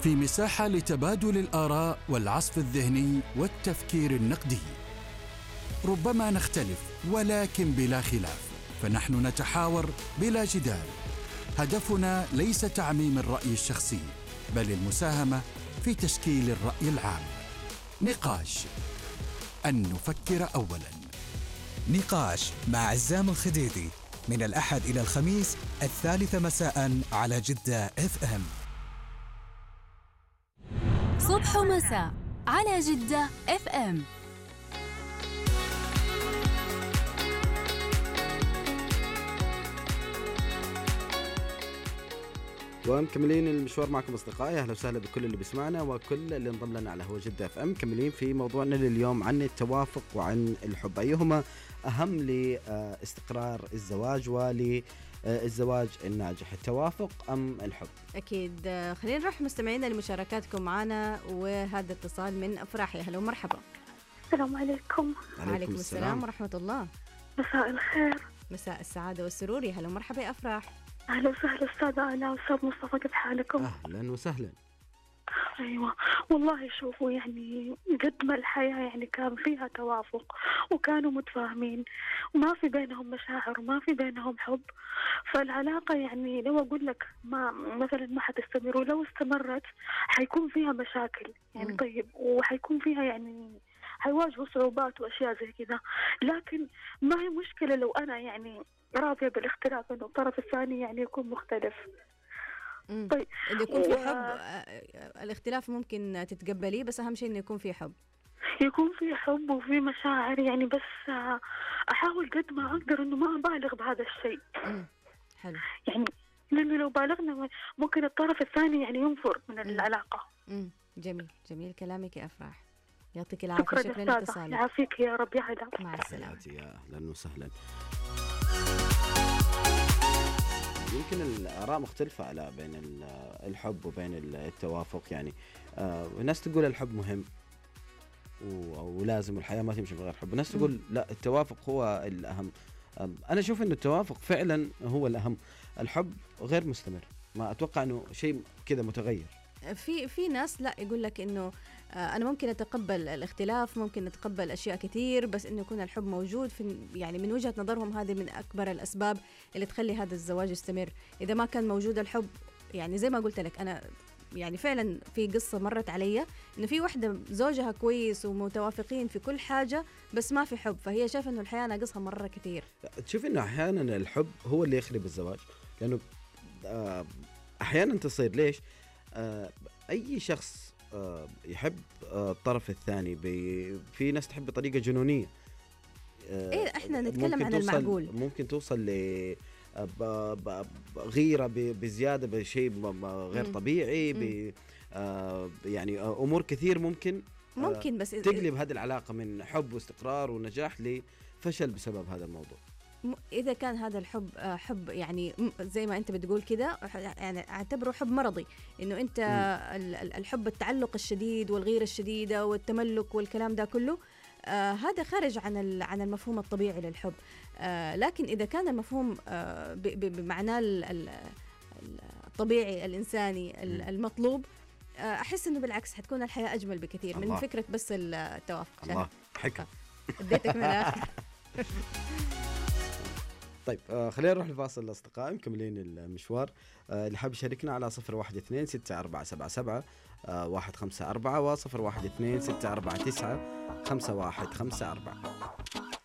في مساحة لتبادل الآراء والعصف الذهني والتفكير النقدي. ربما نختلف ولكن بلا خلاف، فنحن نتحاور بلا جدال. هدفنا ليس تعميم الرأي الشخصي، بل المساهمة في تشكيل الرأي العام. نقاش، أن نفكر أولاً. نقاش مع عزام الخديدي من الأحد إلى الخميس 3 مساء على جدة FM. صبح ومساء على جدة FM. ومكملين المشوار معكم أصدقائي. أهلا وسهلا بكل اللي بيسمعنا وكل اللي انضم لنا على هو جدة FM. مكملين في موضوعنا لليوم عن التوافق وعن الحب، أيهما أهم لاستقرار الزواج وللزواج الناجح، التوافق أم الحب؟ أكيد. خلينا نروح مستمعينا لمشاركاتكم معنا، وهذا اتصال من أفراح. أهلا ومرحبا. السلام عليكم. وعليكم السلام ورحمة الله. مساء الخير. مساء السعادة والسرور. يا هلا ومرحبا يا أفراح. أهلا وسهلا أستاذة أنا وأستاذ مصطفى، كيف حالكم؟ أهلا وسهلا. أيوة والله شوفوا، يعني قد ما الحياة يعني كان فيها توافق وكانوا متفاهمين وما في بينهم مشاعر وما في بينهم حب، فالعلاقة يعني لو أقول لك ما مثلا ما حتستمر، ولو استمرت حيكون فيها مشاكل يعني طيب، وحيكون فيها يعني حيواجهوا صعوبات وأشياء زي كذا. لكن ما هي مشكلة لو أنا يعني راضية بالاختلاف إنه الطرف الثاني يعني يكون مختلف. طيب إذا يكون في حب، الاختلاف ممكن تتقبليه، بس أهم شيء إنه يكون في حب. يكون في حب وفي مشاعر يعني، بس أحاول قد ما أقدر إنه ما أبالغ بهذا الشيء. حلو. يعني لأنه لو بالغنا ممكن الطرف الثاني يعني ينفر من العلاقة. جميل جميل كلامك يا أفراح، يعطيك العافية. شكرا لاتصالك. يعافيك يا رب. يا هلا. مع السلامة. يا أهلا وسهلا. يمكن الآراء مختلفة على بين الحب وبين التوافق. يعني الناس تقول الحب مهم ولازم، والحياة ما تمشي من غير حب. الناس تقول لا، التوافق هو الأهم. أنا أشوف إنه التوافق فعلا هو الأهم. الحب غير مستمر، ما أتوقع إنه شيء كذا متغير. في ناس لا، يقول لك إنه أنا ممكن أتقبل الاختلاف، ممكن أتقبل أشياء كثير، بس إنه يكون الحب موجود. في يعني من وجهة نظرهم هذه من أكبر الأسباب اللي تخلي هذا الزواج يستمر. إذا ما كان موجود الحب، يعني زي ما قلت لك أنا، يعني فعلا في قصة مرت علي إنه في واحدة زوجها كويس ومتوافقين في كل حاجة، بس ما في حب، فهي شايفة إنه الحياة ناقصها مرة كثير. تشوف إنه أحيانا الحب هو اللي يخرب الزواج، لأنه أحيانا تصير ليش أي شخص يحب الطرف الثاني في ناس تحب بطريقة جنونية. إيه، إحنا نتكلم عن المعقول. ممكن توصل غيرة بزيادة بشيء غير طبيعي. يعني أمور كثير ممكن بس تقلب هذه العلاقة من حب واستقرار ونجاح لفشل بسبب هذا الموضوع. إذا كان هذا الحب حب يعني زي ما أنت بتقول كده، يعني أعتبره حب مرضي، إنه أنت الحب التعلق الشديد والغيرة الشديدة والتملك والكلام ده كله، هذا خارج عن المفهوم الطبيعي للحب. لكن إذا كان المفهوم بمعناه الطبيعي الإنساني المطلوب، أحس إنه بالعكس حتكون الحياة أجمل بكثير من فكرة بس التوافق. الله حكم. اديتك من الآخر. طيب خلينا نروح لفاصل أصدقائي، مكملين المشوار. اللي حاب يشاركنا على 012-6477-154 و012-649-5154.